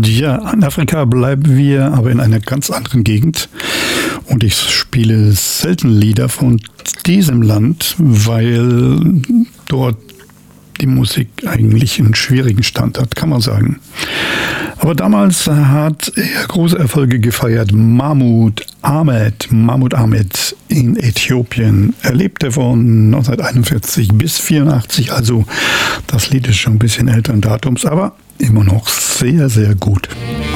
Ja, in Afrika bleiben wir, aber in einer ganz anderen Gegend. Und ich spiele selten Lieder von diesem Land, weil dort die Musik eigentlich einen schwierigen Stand hat, kann man sagen. Aber damals hat er große Erfolge gefeiert. Mahmoud Ahmed in Äthiopien. Er lebte von 1941 bis 1984, also das Lied ist schon ein bisschen älteren Datums, aber immer noch sehr, sehr gut.